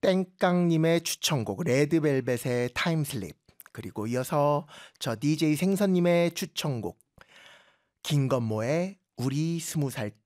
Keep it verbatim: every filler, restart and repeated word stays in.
땡깡님의 추천곡 레드벨벳의 타임슬립, 그리고 이어서 저 디제이 생선님의 추천곡 김건모의 우리 스무 살